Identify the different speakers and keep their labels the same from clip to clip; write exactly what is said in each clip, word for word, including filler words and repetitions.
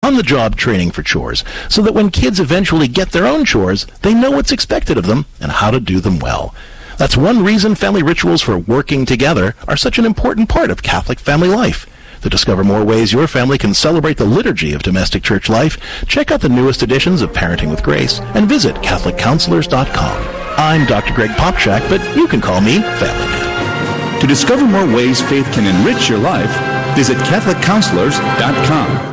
Speaker 1: on-the-job training for chores, so that when kids eventually get their own chores, they know what's expected of them and how to do them well. That's one reason family rituals for working together are such an important part of Catholic family life. To discover more ways your family can celebrate the liturgy of domestic church life, check out the newest editions of Parenting with Grace and visit Catholic Counselors dot com. I'm Doctor Greg Popchak, but you can call me Family Man.
Speaker 2: To discover more ways faith can enrich your life, visit Catholic Counselors dot com.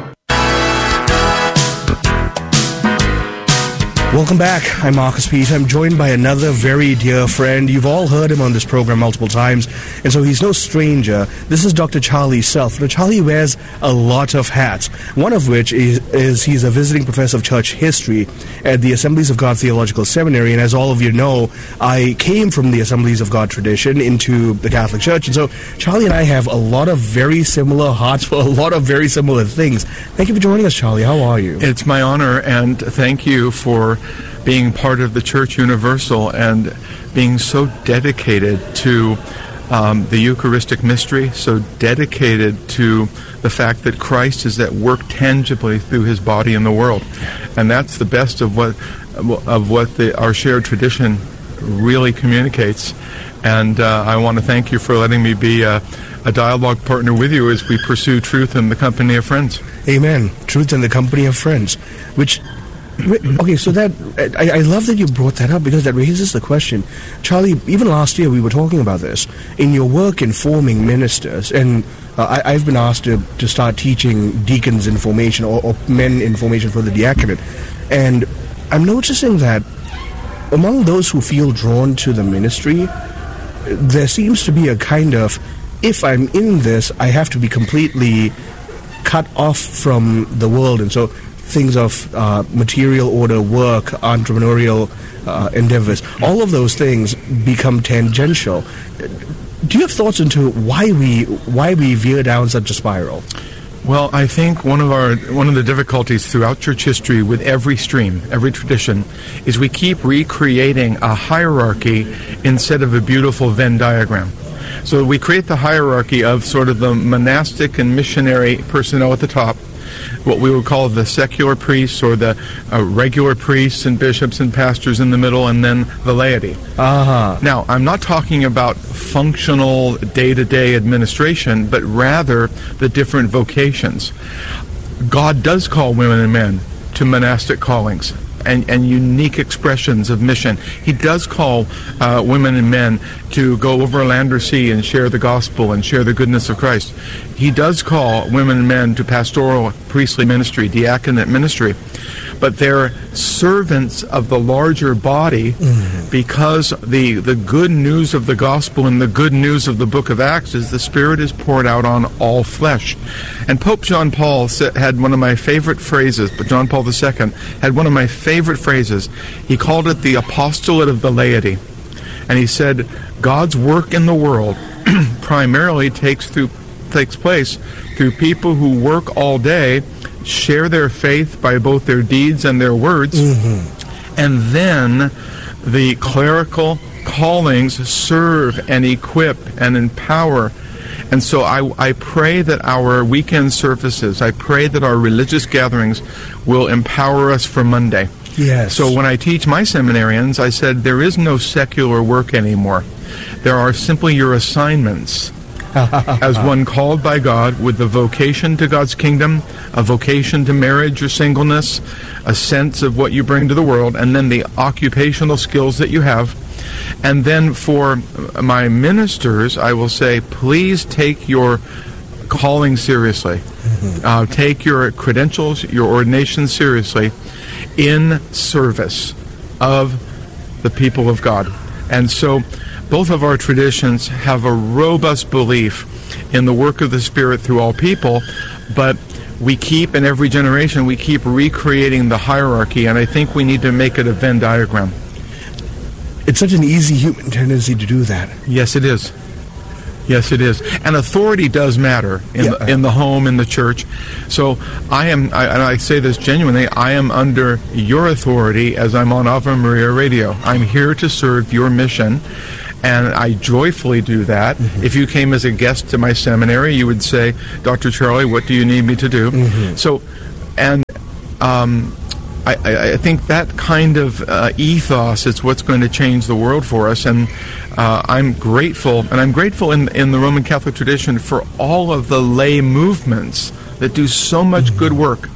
Speaker 3: Welcome back. I'm Marcus Peet. I'm joined by another very dear friend. You've all heard him on this program multiple times, and so he's no stranger. This is Doctor Charlie Self. Now, Charlie wears a lot of hats, one of which is, is he's a visiting professor of church history at the Assemblies of God Theological Seminary, and as all of you know, I came from the Assemblies of God tradition into the Catholic Church, and so Charlie and I have a lot of very similar hearts for a lot of very similar things. Thank you for joining us, Charlie. How are you?
Speaker 4: It's my honor, and thank you for being part of the Church Universal and being so dedicated to um, the Eucharistic mystery, so dedicated to the fact that Christ is at work tangibly through his body in the world. And that's the best of what of what the, our shared tradition really communicates. And uh, I want to thank you for letting me be a, a dialogue partner with you as we pursue truth in the company of friends.
Speaker 3: Amen. Truth in the company of friends, which... Okay, so that I, I love that you brought that up, because that raises the question. Charlie, even last year we were talking about this. In your work in forming ministers, and uh, I, I've been asked to, to start teaching deacons in formation or, or men in formation for the diaconate, and I'm noticing that among those who feel drawn to the ministry, there seems to be a kind of, if I'm in this, I have to be completely cut off from the world, and so things of uh, material order, work, entrepreneurial uh, endeavors, all of those things become tangential. Do you have thoughts into why we why we veer down such a spiral?
Speaker 4: Well, I think one of our one of the difficulties throughout church history with every stream, every tradition, is we keep recreating a hierarchy instead of a beautiful Venn diagram. So we create the hierarchy of sort of the monastic and missionary personnel at the top, what we would call the secular priests, or the uh, regular priests and bishops and pastors in the middle, and then the laity.
Speaker 3: Uh-huh.
Speaker 4: Now, I'm not talking about functional day-to-day administration, but rather the different vocations. God does call women and men to monastic callings and, and unique expressions of mission. He does call uh, women and men to go over land or sea and share the gospel and share the goodness of Christ. He does call women and men to pastoral, priestly ministry, diaconate ministry. But they're servants of the larger body, mm-hmm. because the, the good news of the gospel and the good news of the book of Acts is the Spirit is poured out on all flesh. And Pope John Paul had one of my favorite phrases, but John Paul the Second had one of my favorite phrases. He called it the apostolate of the laity. And he said, God's work in the world primarily takes through takes place through people who work all day, share their faith by both their deeds and their words, mm-hmm. and then the clerical callings serve and equip and empower. And so I, I pray that our weekend services, I pray that our religious gatherings will empower us for Monday.
Speaker 3: Yes.
Speaker 4: So when I teach my seminarians, I said there is no secular work anymore. There are simply your assignments. As one called by God with the vocation to God's kingdom, a vocation to marriage or singleness, a sense of what you bring to the world, and then the occupational skills that you have. And then for my ministers, I will say, please take your calling seriously. Mm-hmm. Uh, take your credentials, your ordination seriously in service of the people of God. And so both of our traditions have a robust belief in the work of the Spirit through all people, but we keep, in every generation, we keep recreating the hierarchy, and I think we need to make it a Venn diagram.
Speaker 3: It's such an easy human tendency to do that.
Speaker 4: Yes, it is. Yes, it is. And authority does matter in, yeah. the, in the home, in the church. So I am, I, and I say this genuinely, I am under your authority as I'm on Ave Maria Radio. I'm here to serve your mission, and I joyfully do that. Mm-hmm. If you came as a guest to my seminary, you would say, Doctor Charlie, what do you need me to do? Mm-hmm. So, and um, I, I think that kind of uh, ethos is what's going to change the world for us, and uh, I'm grateful, and I'm grateful in in the Roman Catholic tradition for all of the lay movements that do so much good work.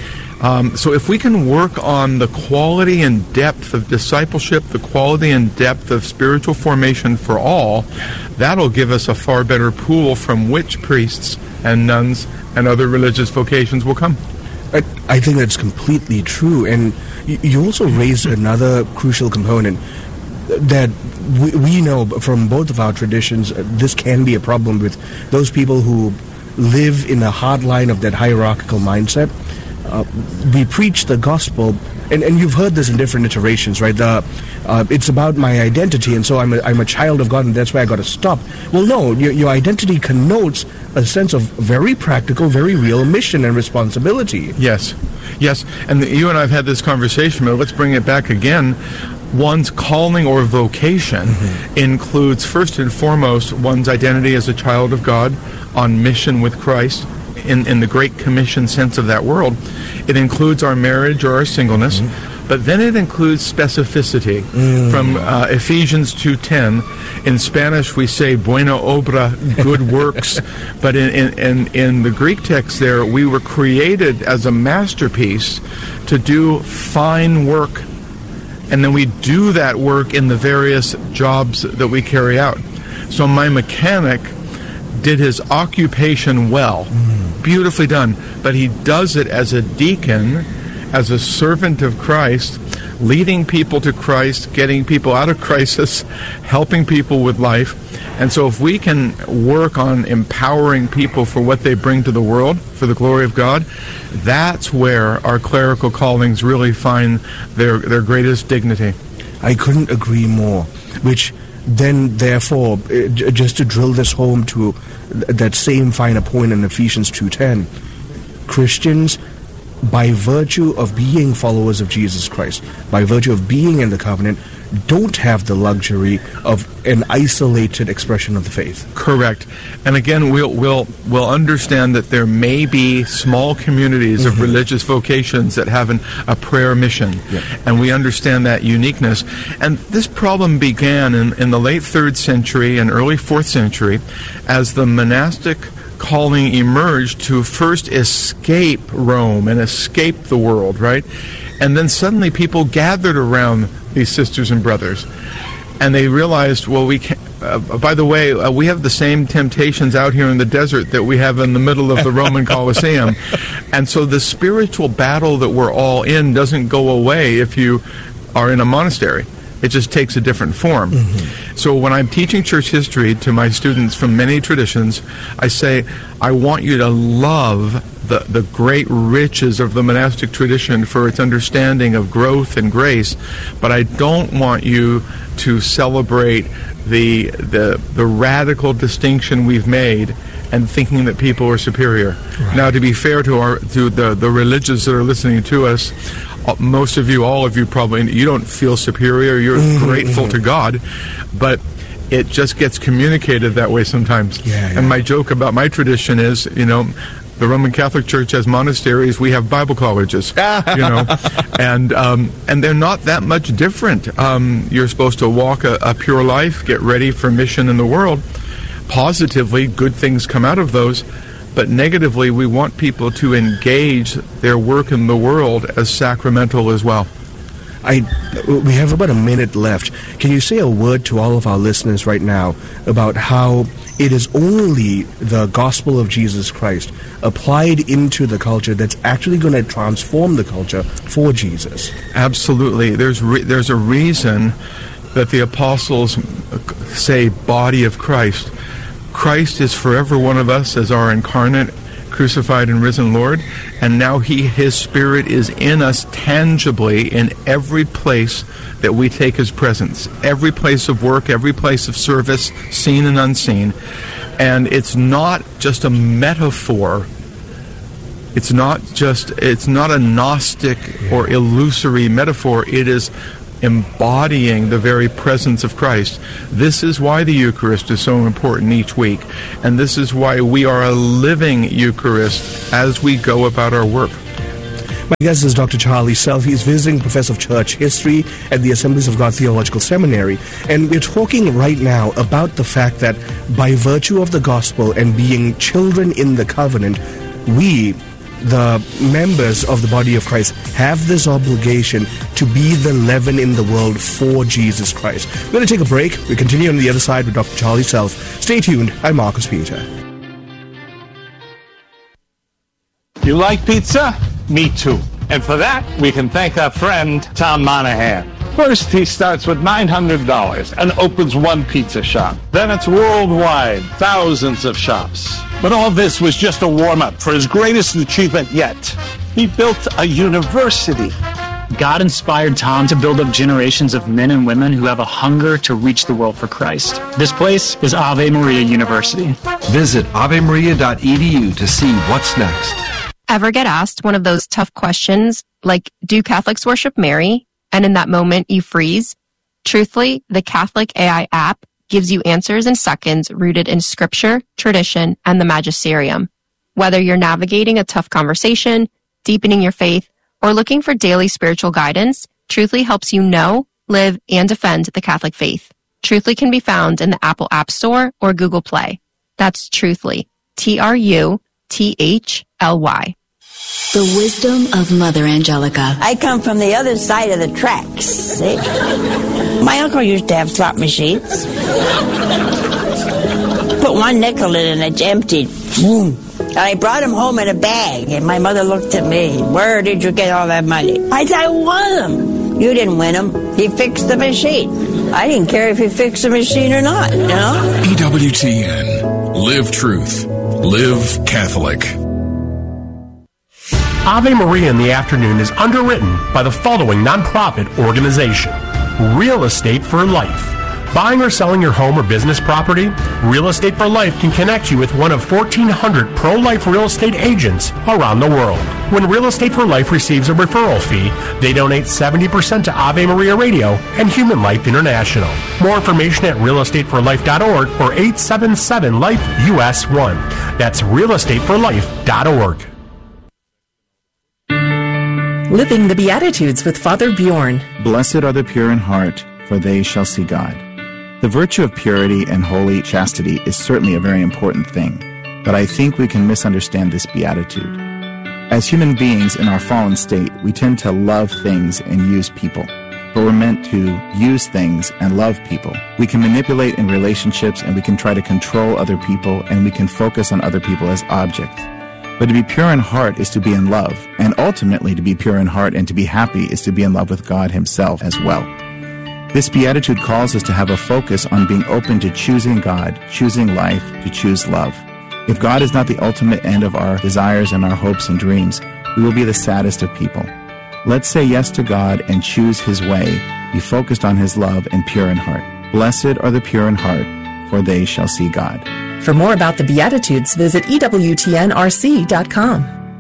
Speaker 4: Um, so if we can work on the quality and depth of discipleship, the quality and depth of spiritual formation for all, that'll give us a far better pool from which priests and nuns and other religious vocations will come.
Speaker 3: I, I think that's completely true. And you, you also raised another crucial component that we, we know from both of our traditions. Uh, this can be a problem with those people who live in the hard line of that hierarchical mindset. Uh, we preach the gospel, and, and you've heard this in different iterations, right? The, uh, it's about my identity, and so I'm a, I'm a child of God, and that's why I got to stop. Well, no, your, your identity connotes a sense of very practical, very real mission and responsibility.
Speaker 4: Yes, yes, and the, you and I have had this conversation, but let's bring it back again. One's calling or vocation mm-hmm. includes, first and foremost, one's identity as a child of God on mission with Christ. In, in the Great Commission sense of that world, it includes our marriage or our singleness, mm-hmm. but then it includes specificity. Mm. From uh, Ephesians two ten, in Spanish we say buena obra, good works, but in, in, in, in the Greek text there, we were created as a masterpiece to do fine work, and then we do that work in the various jobs that we carry out. So my mechanic did his occupation well, mm. beautifully done, but he does it as a deacon, as a servant of Christ, leading people to Christ, getting people out of crisis, helping people with life. And so if we can work on empowering people for what they bring to the world, for the glory of God, that's where our clerical callings really find their, their greatest dignity.
Speaker 3: I couldn't agree more, which then, therefore, uh, j- just to drill this home to th- that same finer point in Ephesians two ten, Christians, by virtue of being followers of Jesus Christ, by virtue of being in the covenant, don't have the luxury of an isolated expression of the faith.
Speaker 4: Correct. And again, we'll we'll we'll understand that there may be small communities mm-hmm. of religious vocations that have an, a prayer mission. Yeah. And we understand that uniqueness. And this problem began in, in the late third century and early fourth century as the monastic calling emerged to first escape Rome and escape the world, right? And then suddenly people gathered around these sisters and brothers, and they realized, well, we can uh, by the way, uh, we have the same temptations out here in the desert that we have in the middle of the Roman Colosseum. And so the spiritual battle that we're all in doesn't go away if you are in a monastery. It just takes a different form. Mm-hmm. So when I'm teaching church history to my students from many traditions, I say, I want you to love the, the great riches of the monastic tradition for its understanding of growth and grace, but I don't want you to celebrate the the, the radical distinction we've made and thinking that people are superior. Right. Now, to be fair to our to the, the religious that are listening to us, most of you, all of you probably, you don't feel superior. You're mm-hmm. grateful to God, but it just gets communicated that way sometimes. Yeah, yeah. And my joke about my tradition is, you know, the Roman Catholic Church has monasteries, we have Bible colleges, you know, and um, and they're not that much different. Um, you're supposed to walk a, a pure life, get ready for mission in the world. Positively, good things come out of those. But negatively, we want people to engage their work in the world as sacramental as well.
Speaker 3: I, we have about a minute left. Can you say a word to all of our listeners right now about how it is only the gospel of Jesus Christ applied into the culture that's actually going to transform the culture for Jesus?
Speaker 4: Absolutely. There's re- there's a reason that the apostles say body of Christ. Christ is forever one of us as our incarnate, crucified and risen Lord, and now he, his Spirit is in us tangibly in every place that we take his presence, every place of work, every place of service, seen and unseen. And it's not just a metaphor. It's not just, it's not a Gnostic or illusory metaphor. It is embodying the very presence of Christ. This is why the Eucharist is so important each week, and this is why we are a living Eucharist as we go about our work.
Speaker 3: My guest is Doctor Charlie Self. He's visiting professor of church history at the Assemblies of God Theological Seminary. And we're talking right now about the fact that by virtue of the gospel and being children in the covenant, we, the members of the body of Christ, have this obligation to be the leaven in the world for Jesus Christ. We're going to take a break. We continue on the other side with Doctor Charlie Self. Stay tuned. I'm Marcus Peter.
Speaker 5: You like pizza? Me too. And for that, we can thank our friend, Tom Monahan. First, he starts with nine hundred dollars and opens one pizza shop. Then it's worldwide, thousands of shops. But all this was just a warm-up for his greatest achievement yet. He built a university.
Speaker 6: God inspired Tom to build up generations of men and women who have a hunger to reach the world for Christ. This place is Ave Maria University.
Speaker 7: Visit ave maria dot e d u to see what's next.
Speaker 8: Ever get asked one of those tough questions like, do Catholics worship Mary? And in that moment you freeze? Truthfully, the Catholic A I app gives you answers in seconds rooted in scripture, tradition, and the magisterium. Whether you're navigating a tough conversation, deepening your faith, or looking for daily spiritual guidance, Truthfully helps you know, live, and defend the Catholic faith. Truthfully can be found in the Apple App Store or Google Play. That's Truthfully. T R U T H L Y.
Speaker 9: The wisdom of Mother Angelica.
Speaker 10: I come from the other side of the tracks. See? My uncle used to have slot machines. Put one nickel in and it's emptied. Boom. And I brought him home in a bag, and my mother looked at me. Where did you get all that money? I said, I won them. You didn't win them. He fixed the machine. I didn't care if he fixed the machine or not, you know?
Speaker 11: E W T N. Live truth. Live Catholic.
Speaker 12: Ave Maria in the Afternoon is underwritten by the following nonprofit organization: Real Estate for Life. Buying or selling your home or business property? Real Estate for Life can connect you with one of fourteen hundred pro-life real estate agents around the world. When Real Estate for Life receives a referral fee, they donate seventy percent to Ave Maria Radio and Human Life International. More information at real estate for life dot org or eight seven seven life U S one. That's real estate for life dot org.
Speaker 13: Living the Beatitudes with Father Bjorn.
Speaker 14: Blessed are the pure in heart, for they shall see God. The virtue of purity and holy chastity is certainly a very important thing, but I think we can misunderstand this beatitude. As human beings in our fallen state, we tend to love things and use people, but we're meant to use things and love people. We can manipulate in relationships, and we can try to control other people, and we can focus on other people as objects. But to be pure in heart is to be in love, and ultimately to be pure in heart and to be happy is to be in love with God Himself as well. This beatitude calls us to have a focus on being open to choosing God, choosing life, to choose love. If God is not the ultimate end of our desires and our hopes and dreams, we will be the saddest of people. Let's say yes to God and choose His way, be focused on His love and pure in heart. Blessed are the pure in heart, for they shall see God.
Speaker 13: For more about the Beatitudes, visit E W T N R C dot com.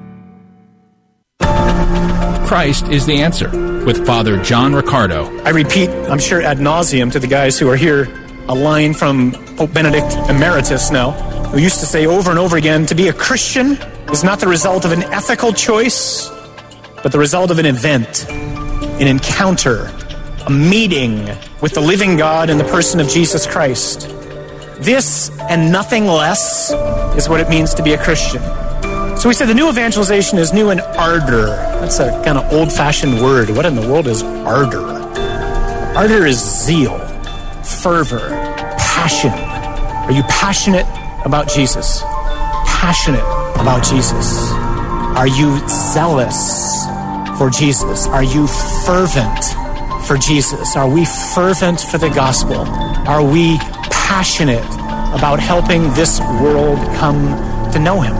Speaker 2: Christ is the answer, with Father John Riccardo.
Speaker 15: I repeat, I'm sure ad nauseum to the guys who are here, a line from Pope Benedict Emeritus now, who used to say over and over again, to be a Christian is not the result of an ethical choice, but the result of an event, an encounter, a meeting with the living God in the person of Jesus Christ. This and nothing less is what it means to be a Christian. So we said the new evangelization is new in ardor. That's a kind of old-fashioned word. What in the world is ardor? Ardor is zeal, fervor, passion. Are you passionate about Jesus? Passionate about Jesus. Are you zealous for Jesus? Are you fervent for Jesus? Are we fervent for the gospel? Are we passionate about helping this world come to know Him?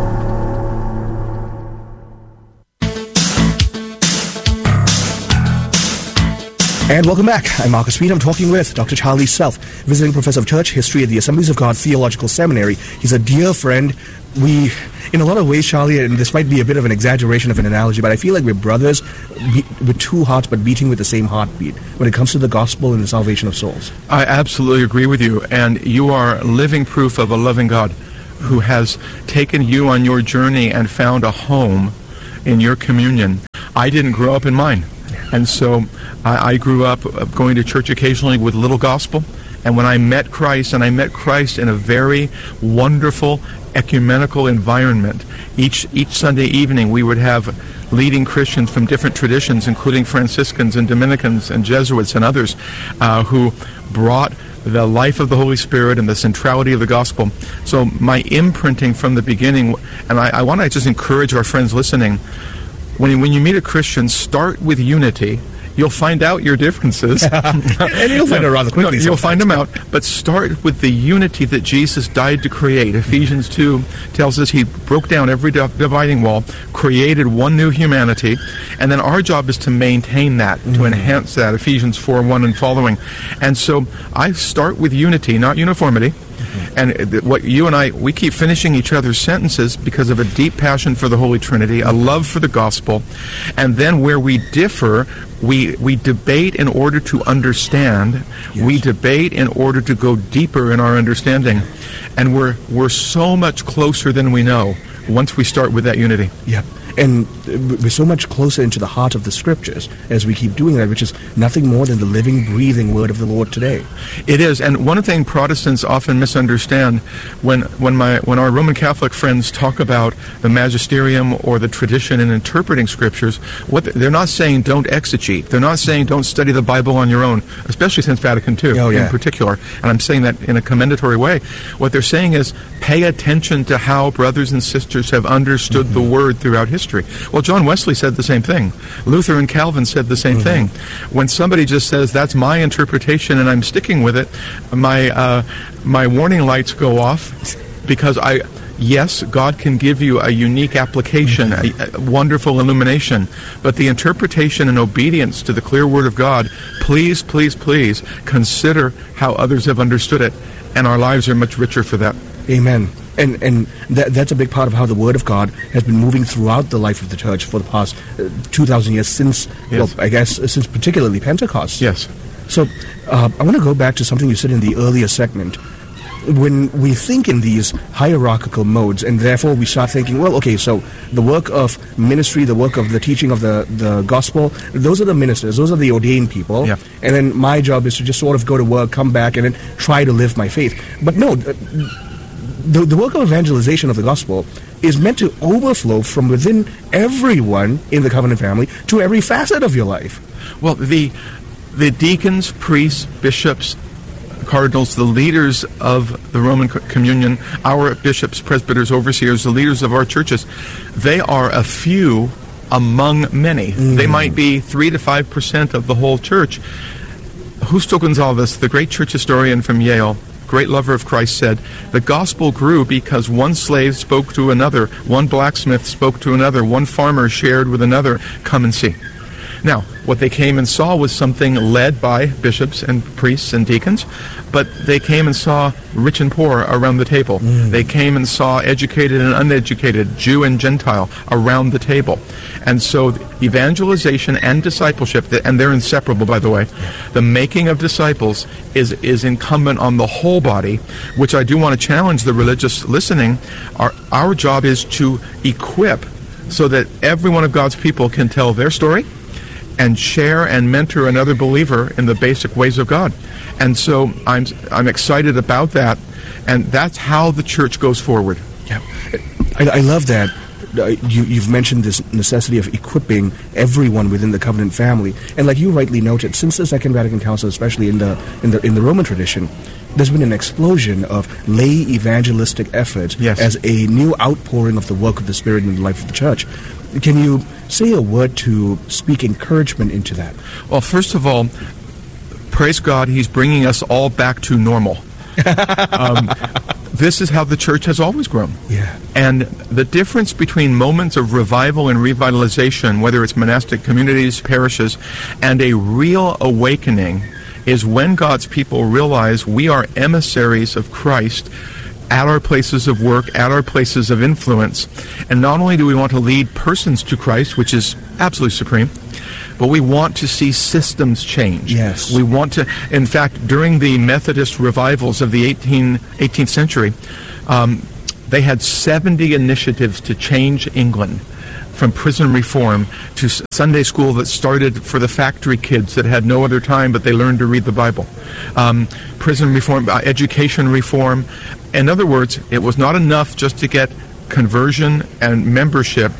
Speaker 3: And welcome back. I'm Marcus Peter. I'm talking with Doctor Charlie Self, visiting professor of church history at the Assemblies of God Theological Seminary. He's a dear friend. We, in a lot of ways, Charlie, and this might be a bit of an exaggeration of an analogy, but I feel like we're brothers be- with two hearts, but beating with the same heartbeat when it comes to the gospel and the salvation of souls.
Speaker 4: I absolutely agree with you, and you are living proof of a loving God who has taken you on your journey and found a home in your communion. I didn't grow up in mine. And so I, I grew up going to church occasionally with Little Gospel. And when I met Christ, and I met Christ in a very wonderful ecumenical environment, each each Sunday evening we would have leading Christians from different traditions, including Franciscans and Dominicans and Jesuits and others, uh, who brought the life of the Holy Spirit and the centrality of the gospel. So my imprinting from the beginning, and I, I want to just encourage our friends listening, when, when you meet a Christian, start with unity. You'll find out your differences.
Speaker 3: And you'll find it rather quickly.
Speaker 4: No, you'll find them out. But start with the unity that Jesus died to create. Ephesians two tells us he broke down every dividing wall, created one new humanity, and then our job is to maintain that, mm-hmm. to enhance that, Ephesians four one and following. And so I start with unity, not uniformity. And what you and I, we keep finishing each other's sentences because of a deep passion for the Holy Trinity, a love for the gospel. And then where we differ, we we debate in order to understand. Yes. We debate in order to go deeper in our understanding. And we're we're so much closer than we know once we start with that unity.
Speaker 3: Yeah. And we're so much closer into the heart of the Scriptures as we keep doing that, which is nothing more than the living, breathing Word of the Lord today.
Speaker 4: It is, and one thing Protestants often misunderstand when when my when our Roman Catholic friends talk about the magisterium or the tradition in interpreting Scriptures, what they're not saying don't exegete. They're not saying don't study the Bible on your own, especially since Vatican two
Speaker 3: oh, yeah.
Speaker 4: in particular. And I'm saying that in a commendatory way. What they're saying is pay attention to how brothers and sisters have understood mm-hmm. the Word throughout history. Well, John Wesley said the same thing. Luther and Calvin said the same mm-hmm. thing. When somebody just says, that's my interpretation and I'm sticking with it, my uh, my warning lights go off, because I, yes, God can give you a unique application, mm-hmm. a, a wonderful illumination, but the interpretation and obedience to the clear Word of God, please, please, please consider how others have understood it, and our lives are much richer for that.
Speaker 3: Amen. And and that, that's a big part of how the Word of God has been moving throughout the life of the Church for the past uh, two thousand years, since, yes. well, I guess, uh, since particularly Pentecost.
Speaker 4: Yes.
Speaker 3: So uh, I want to go back to something you said in the earlier segment. When we think in these hierarchical modes, and therefore we start thinking, well, okay, so the work of ministry, the work of the teaching of the, the gospel, those are the ministers, those are the ordained people,
Speaker 4: yeah.
Speaker 3: and then my job is to just sort of go to work, come back, and then try to live my faith. But no, uh, The, the work of evangelization of the gospel is meant to overflow from within everyone in the covenant family to every facet of your life.
Speaker 4: Well, the the deacons, priests, bishops, cardinals, the leaders of the Roman communion, our bishops, presbyters, overseers, the leaders of our churches, they are a few among many. Mm. They might be three to five percent of the whole church. Justo Gonzalez, the great church historian from Yale, great lover of Christ, said, the gospel grew because one slave spoke to another, one blacksmith spoke to another, one farmer shared with another. Come and see. Now, what they came and saw was something led by bishops and priests and deacons, but they came and saw rich and poor around the table. Mm. They came and saw educated and uneducated, Jew and Gentile around the table. And so evangelization and discipleship, and they're inseparable, by the way, the making of disciples is, is incumbent on the whole body, which I do want to challenge the religious listening. Our, our job is to equip so that every one of God's people can tell their story and share and mentor another believer in the basic ways of God. And so I'm I'm excited about that, and that's how the church goes forward.
Speaker 3: Yeah, I, I love that. Uh, you, you've mentioned this necessity of equipping everyone within the covenant family, and like you rightly noted, since the Second Vatican Council, especially in the in the in the Roman tradition, there's been an explosion of lay evangelistic effort
Speaker 4: yes.
Speaker 3: as a new outpouring of the work of the Spirit in the life of the church. Can you say a word to speak encouragement into that?
Speaker 4: Well, first of all, praise God, He's bringing us all back to normal. um, this is how the church has always grown.
Speaker 3: Yeah.
Speaker 4: And the difference between moments of revival and revitalization, whether it's monastic communities, parishes, and a real awakening, is when God's people realize we are emissaries of Christ at our places of work, at our places of influence. And not only do we want to lead persons to Christ, which is absolutely supreme, but we want to see systems change.
Speaker 3: Yes.
Speaker 4: We want to, in fact, during the Methodist revivals of the eighteenth century, um, they had seventy initiatives to change England, from prison reform to s- Sunday school that started for the factory kids that had no other time but they learned to read the Bible. Um, prison reform, uh, education reform. In other words, it was not enough just to get conversion and membership.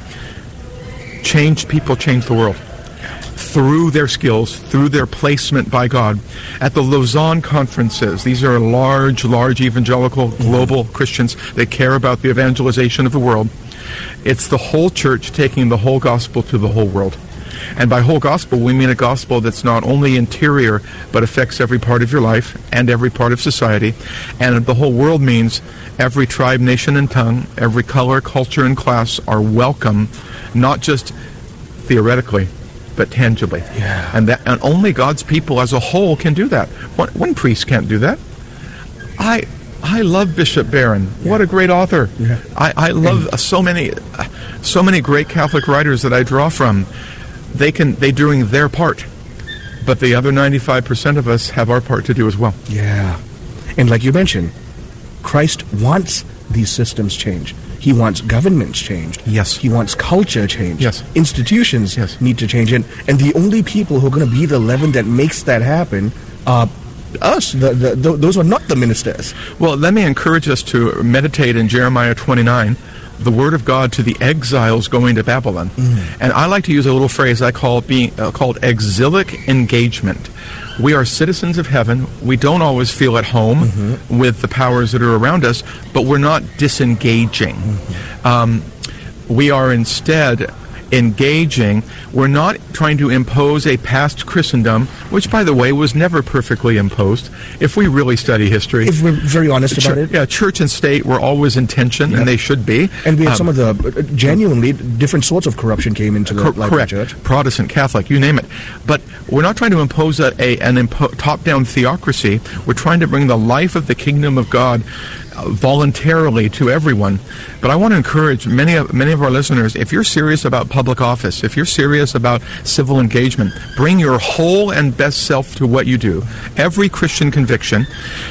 Speaker 4: Changed people, changed the world. Through their skills, through their placement by God. At the Lausanne conferences, these are large, large evangelical global Christians that care about the evangelization of the world. It's the whole church taking the whole gospel to the whole world. And by whole gospel, we mean a gospel that's not only interior, but affects every part of your life and every part of society. And the whole world means every tribe, nation, and tongue, every color, culture, and class are welcome, not just theoretically, but tangibly.
Speaker 3: Yeah.
Speaker 4: And that, and only God's people as a whole can do that. One, one priest can't do that. I I love Bishop Barron. Yeah. What a great author.
Speaker 3: Yeah.
Speaker 4: I, I love uh, so many uh, so many great Catholic writers that I draw from. They can they doing their part, but the other ninety-five percent of us have our part to do as well.
Speaker 3: Yeah. And like you mentioned, Christ wants these systems changed. He wants governments changed.
Speaker 4: Yes.
Speaker 3: He wants culture changed.
Speaker 4: Yes.
Speaker 3: Institutions
Speaker 4: yes.
Speaker 3: need to change. And, and the only people who are going to be the leaven that makes that happen are us. The, the, the, those are not the ministers.
Speaker 4: Well, let me encourage us to meditate in Jeremiah twenty-nine, the word of God to the exiles going to Babylon. Mm. And I like to use a little phrase I call being uh, called exilic engagement. We are citizens of heaven. We don't always feel at home mm-hmm. with the powers that are around us, but we're not disengaging. Mm-hmm. Um, we are instead engaging. We're not trying to impose a past Christendom, which, by the way, was never perfectly imposed. If we really study history,
Speaker 3: if we're very honest
Speaker 4: ch-
Speaker 3: about it,
Speaker 4: yeah, church and state were always in tension, yeah. and they should be.
Speaker 3: And we have
Speaker 4: um,
Speaker 3: some of the uh, genuinely different sorts of corruption came into the
Speaker 4: cor-
Speaker 3: life
Speaker 4: correct.
Speaker 3: of the church.
Speaker 4: Protestant, Catholic, you name it. But we're not trying to impose a, a an impo- top-down theocracy. We're trying to bring the life of the kingdom of God voluntarily to everyone. But I want to encourage many of many of our listeners, if you're serious about public office, if you're serious about civil engagement, bring your whole and best self to what you do. Every Christian conviction.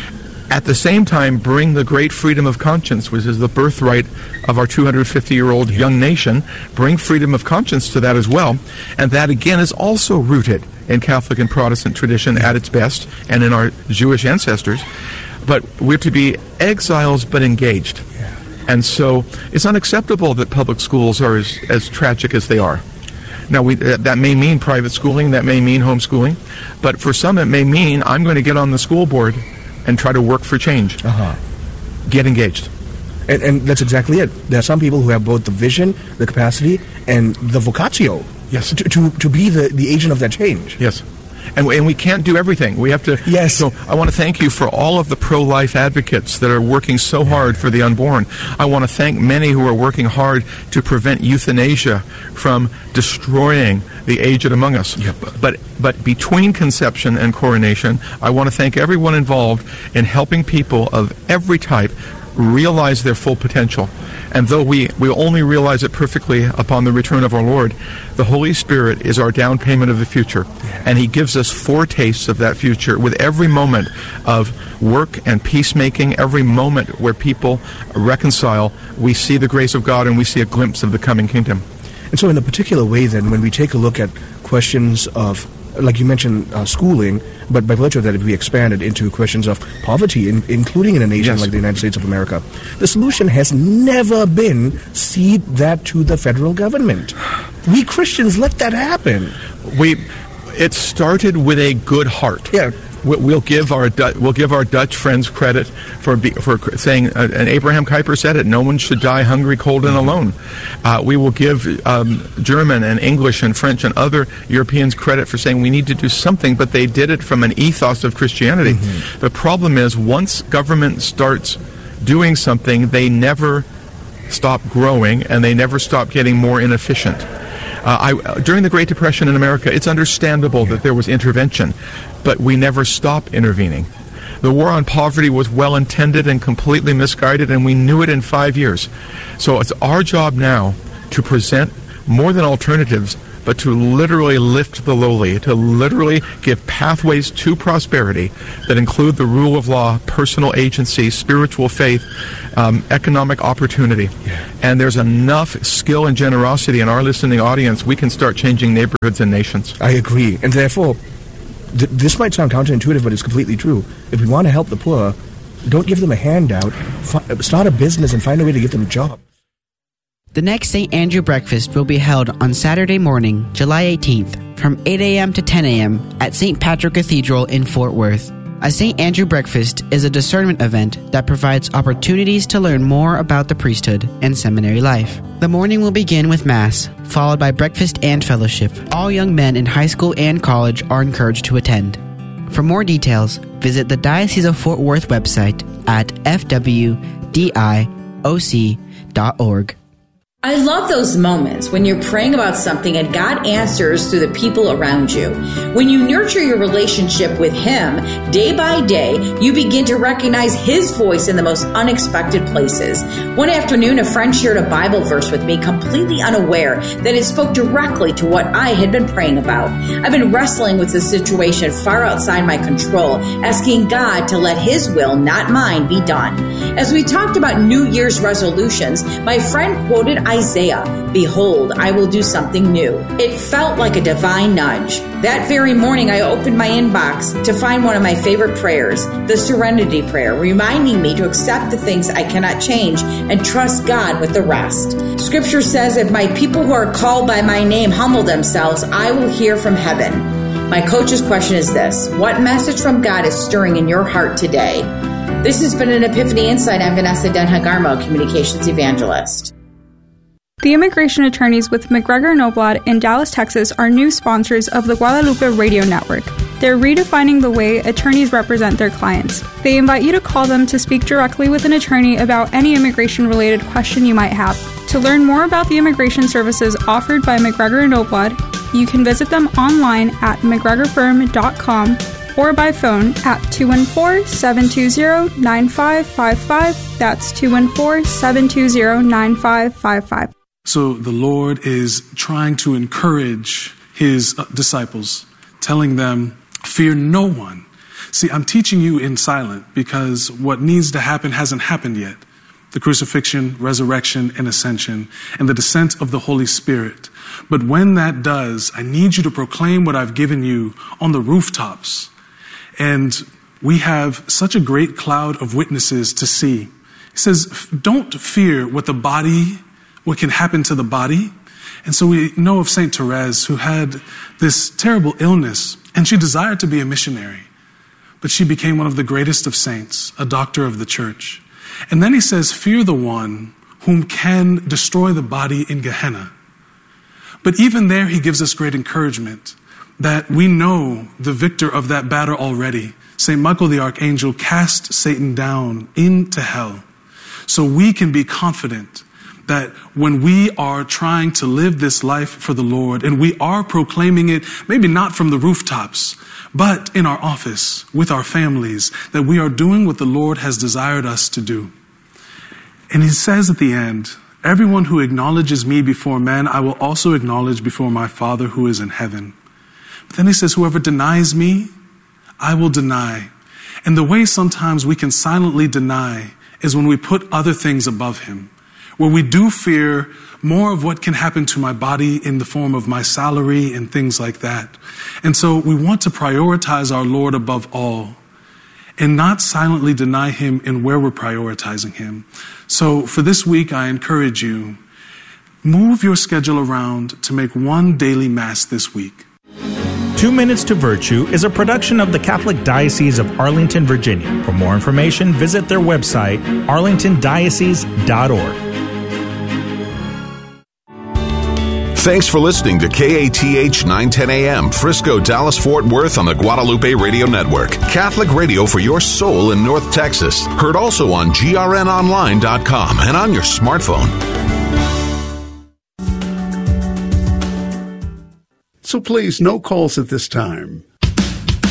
Speaker 4: At the same time, bring the great freedom of conscience, which is the birthright of our two hundred fifty-year-old young nation. Bring freedom of conscience to that as well. And that, again, is also rooted in Catholic and Protestant tradition at its best and in our Jewish ancestors. But we're to be exiles but engaged.
Speaker 3: Yeah.
Speaker 4: And so it's unacceptable that public schools are as, as tragic as they are. Now, we, uh, that may mean private schooling, that may mean homeschooling, but for some it may mean I'm going to get on the school board and try to work for change.
Speaker 3: Uh-huh.
Speaker 4: Get engaged.
Speaker 3: And, and that's exactly it. There are some people who have both the vision, the capacity, and the vocatio
Speaker 4: yes.
Speaker 3: to, to, to be the, the agent of that change.
Speaker 4: Yes. And we, and we can't do everything. We have to.
Speaker 3: Yes.
Speaker 4: So I want to thank you for all of the pro-life advocates that are working so hard for the unborn. I want to thank many who are working hard to prevent euthanasia from destroying the aged among us.
Speaker 3: Yep.
Speaker 4: But but between conception and coronation, I want to thank everyone involved in helping people of every type realize their full potential. And though we, we only realize it perfectly upon the return of our Lord, the Holy Spirit is our down payment of the future. And He gives us foretastes of that future with every moment of work and peacemaking, every moment where people reconcile, we see the grace of God and we see a glimpse of the coming kingdom.
Speaker 3: And so in a particular way then, when we take a look at questions of, like you mentioned, uh, schooling, but by virtue of that, if we expand it into questions of poverty, in, including in a nation
Speaker 4: yes.
Speaker 3: like the United States of America, the solution has never been cede that to the federal government. We Christians let that happen.
Speaker 4: We, it started with a good heart.
Speaker 3: Yeah.
Speaker 4: We'll give our we'll give our Dutch friends credit for be, for saying, uh, and Abraham Kuyper said it: no one should die hungry, cold, and alone. Uh, we will give um, German and English and French and other Europeans credit for saying we need to do something, but they did it from an ethos of Christianity. Mm-hmm. The problem is, once government starts doing something, they never stop growing and they never stop getting more inefficient. Uh, I, during the Great Depression in America, it's understandable that there was intervention, but we never stopped intervening. The war on poverty was well-intended and completely misguided, and we knew it in five years. So it's our job now to present, more than alternatives, but to literally lift the lowly, to literally give pathways to prosperity that include the rule of law, personal agency, spiritual faith, um, economic opportunity. Yeah. And there's enough skill and generosity in our listening audience, we can start changing neighborhoods and nations.
Speaker 3: I agree. And therefore, th- this might sound counterintuitive, but it's completely true. If we want to help the poor, don't give them a handout. F- start a business and find a way to give them a job.
Speaker 16: The next Saint Andrew Breakfast will be held on Saturday morning, July eighteenth, from eight a.m. to ten a.m. at Saint Patrick Cathedral in Fort Worth. A Saint Andrew Breakfast is a discernment event that provides opportunities to learn more about the priesthood and seminary life. The morning will begin with Mass, followed by breakfast and fellowship. All young men in high school and college are encouraged to attend. For more details, visit the Diocese of Fort Worth website at f w d i o c dot org.
Speaker 17: I love those moments when you're praying about something and God answers through the people around you. When you nurture your relationship with Him day by day, you begin to recognize His voice in the most unexpected places. One afternoon, a friend shared a Bible verse with me, completely unaware that it spoke directly to what I had been praying about. I've been wrestling with this situation far outside my control, asking God to let His will, not mine, be done. As we talked about New Year's resolutions, my friend quoted Isaiah, "Behold, I will do something new." It felt like a divine nudge. That very morning, I opened my inbox to find one of my favorite prayers, the Serenity Prayer, reminding me to accept the things I cannot change and trust God with the rest. Scripture says, "If my people who are called by my name humble themselves, I will hear from heaven." My coach's question is this: what message from God is stirring in your heart today? This has been an Epiphany Insight. I'm Vanessa Denhagarmo, Communications Evangelist.
Speaker 18: The immigration attorneys with McGregor Noblad in Dallas, Texas are new sponsors of the Guadalupe Radio Network. They're redefining the way attorneys represent their clients. They invite you to call them to speak directly with an attorney about any immigration-related question you might have. To learn more about the immigration services offered by McGregor Noblad, you can visit them online at mcgregor firm dot com or by phone at two one four, seven two zero, nine five five five. That's two one four, seven two zero, nine five five five.
Speaker 19: So the Lord is trying to encourage His disciples, telling them, fear no one. See, I'm teaching you in silent because what needs to happen hasn't happened yet. The crucifixion, resurrection, and ascension, and the descent of the Holy Spirit. But when that does, I need you to proclaim what I've given you on the rooftops. And we have such a great cloud of witnesses to see. He says, don't fear what the body what can happen to the body. And so we know of Saint Therese, who had this terrible illness, and she desired to be a missionary. But she became one of the greatest of saints, a doctor of the church. And then he says, fear the one whom can destroy the body in Gehenna. But even there, he gives us great encouragement that we know the victor of that battle already. Saint Michael the Archangel cast Satan down into hell. So we can be confident that when we are trying to live this life for the Lord, and we are proclaiming it, maybe not from the rooftops, but in our office, with our families, that we are doing what the Lord has desired us to do. And he says at the end, everyone who acknowledges me before men, I will also acknowledge before my Father who is in heaven. But then he says, whoever denies me, I will deny. And the way sometimes we can silently deny is when we put other things above him, where we do fear more of what can happen to my body in the form of my salary and things like that. And so we want to prioritize our Lord above all and not silently deny him in where we're prioritizing him. So for this week, I encourage you, move your schedule around to make one daily mass this week.
Speaker 20: Two Minutes to Virtue is a production of the Catholic Diocese of Arlington, Virginia. For more information, visit their website, arlington diocese dot org.
Speaker 21: Thanks for listening to K A T H nine ten A M, Frisco, Dallas, Fort Worth on the Guadalupe Radio Network. Catholic radio for your soul in North Texas. Heard also on G R N online dot com and on your smartphone.
Speaker 22: So please, no calls at this time.